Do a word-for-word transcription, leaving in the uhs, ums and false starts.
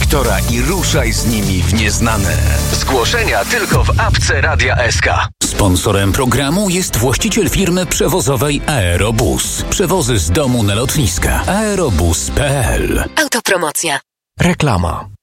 lektora i ruszaj z nimi w nieznane. Zgłoszenia tylko w apce Radia S K. Sponsorem programu jest właściciel firmy przewozowej Aerobus. Przewozy z domu na lotniska. aerobus kropka p l. Autopromocja. Reklama.